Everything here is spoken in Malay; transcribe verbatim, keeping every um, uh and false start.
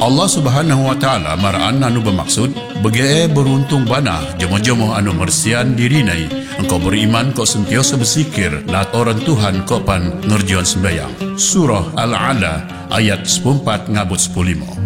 Allah Subhanahu wa taala maraan anu bermaksud begae beruntung bana jemo-jemo anu mersian dirinai engkau beriman kau sentiasa bersikir lat orang Tuhan kau pan ngerjaon sembayang. Surah Al-Ala ayat sepuluh empat ngabut sepuluh lima.